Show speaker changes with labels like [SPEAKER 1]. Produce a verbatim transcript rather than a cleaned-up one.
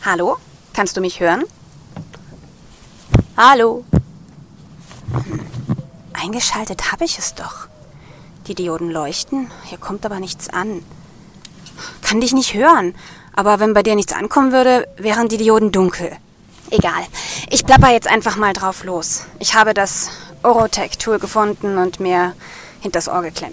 [SPEAKER 1] Hallo? Kannst du mich hören? Hallo? Hm. Eingeschaltet habe ich es doch. Die Dioden leuchten, hier kommt aber nichts an. Kann dich nicht hören, aber wenn bei dir nichts ankommen würde, wären die Dioden dunkel. Egal, ich plapper jetzt einfach mal drauf los. Ich habe das Orotech-Tool gefunden und mir hinters Ohr geklemmt.